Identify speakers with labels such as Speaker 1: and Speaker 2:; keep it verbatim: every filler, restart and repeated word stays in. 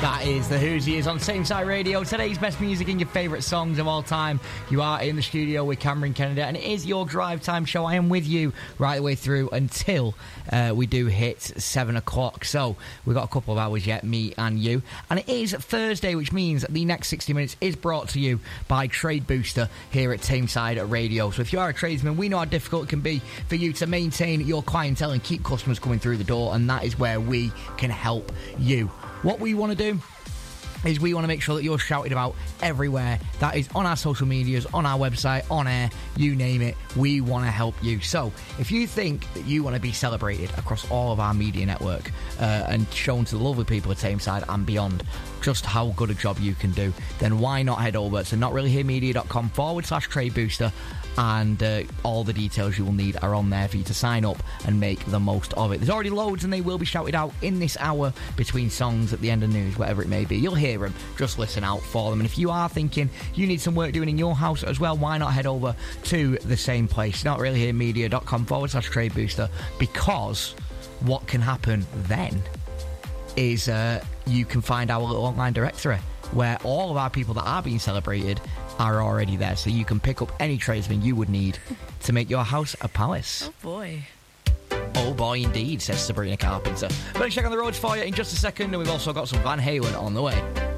Speaker 1: That is the Hoosiers on Tameside Radio. Today's best music and your favourite songs of all time. You are in the studio with Cameron Kennedy, and it is your drive time show. I am with you right the way through until uh, we do hit seven o'clock. So we've got a couple of hours yet, me and you. And it is Thursday, which means the next sixty minutes is brought to you by Trade Booster here at Tameside Radio. So if you are a tradesman, we know how difficult it can be for you to maintain your clientele and keep customers coming through the door, and that is where we can help you. What we want to do is we want to make sure that you're shouted about everywhere. That is on our social medias, on our website, on air, you name it. We want to help you. So if you think that you want to be celebrated across all of our media network uh, and shown to the lovely people at Tameside and beyond just how good a job you can do, then why not head over to notreallyheremedia.com forward slash trade booster, and uh, all the details you will need are on there for you to sign up and make the most of it. There's already loads, and they will be shouted out in this hour between songs, at the end of news, whatever it may be. You'll hear them, just listen out for them. And if you are thinking you need some work doing in your house as well, why not head over to the same place, notreallyheremedia.com forward slash trade booster, because what can happen then is uh, you can find our little online directory where all of our people that are being celebrated are already there, so you can pick up any tradesman you would need to make your house a palace.
Speaker 2: Oh boy.
Speaker 1: Oh boy indeed, says Sabrina Carpenter. We're going to check on the roads for you in just a second, and we've also got some Van Halen on the way.